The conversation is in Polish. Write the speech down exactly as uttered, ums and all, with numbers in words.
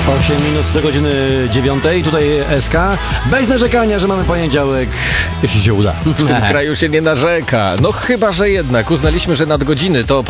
osiem minut do godziny dziewiątej. Tutaj S K. Bez narzekania, że mamy poniedziałek, jeśli się uda. W tym kraju się nie narzeka. No chyba, że jednak uznaliśmy, że nadgodziny to